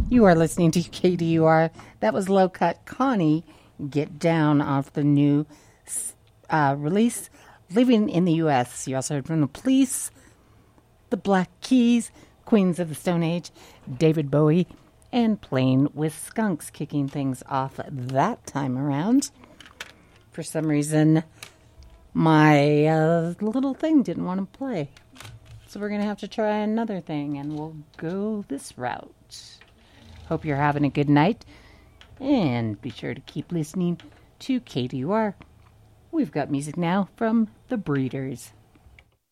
You are listening to KDUR. That was Low Cut Connie, Get Down, off the new release, Living in the U.S. You also heard from the Police, the Black Keys, Queens of the Stone Age, David Bowie, and Playing with Skunks, kicking things off that time around. For some reason, my little thing didn't want to play. So we're going to have to try another thing, and we'll go this route. Hope you're having a good night, and be sure to keep listening to KDUR. We've got music now from The Breeders.